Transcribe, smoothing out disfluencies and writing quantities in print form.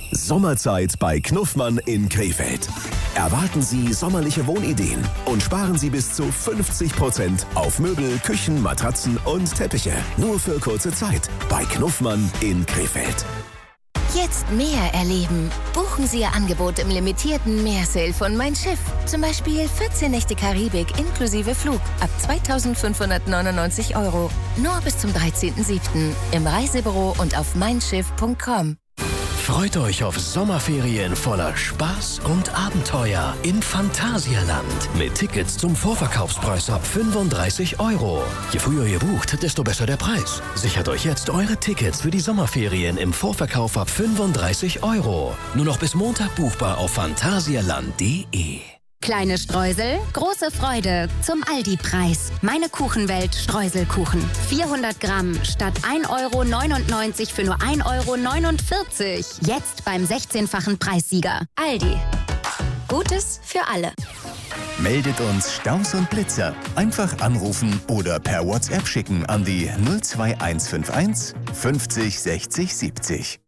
Sommerzeit bei Knuffmann in Krefeld. Erwarten Sie sommerliche Wohnideen und sparen Sie bis zu 50% auf Möbel, Küchen, Matratzen und Teppiche. Nur für kurze Zeit bei Knuffmann in Krefeld. Jetzt mehr erleben. Buchen Sie Ihr Angebot im limitierten Meersale von Mein Schiff. Zum Beispiel 14 Nächte Karibik inklusive Flug ab 2.599 €. Nur bis zum 13.07. im Reisebüro und auf meinschiff.com. Freut euch auf Sommerferien voller Spaß und Abenteuer in Phantasialand. Mit Tickets zum Vorverkaufspreis ab 35 €. Je früher ihr bucht, desto besser der Preis. Sichert euch jetzt eure Tickets für die Sommerferien im Vorverkauf ab 35 €. Nur noch bis Montag buchbar auf phantasialand.de. Kleine Streusel, große Freude zum Aldi-Preis. Meine Kuchenwelt Streuselkuchen. 400 Gramm statt 1,99 € für nur 1,49 €. Jetzt beim 16-fachen Preissieger. Aldi. Gutes für alle. Meldet uns Staus und Blitzer. Einfach anrufen oder per WhatsApp schicken an die 02151 50 60 70.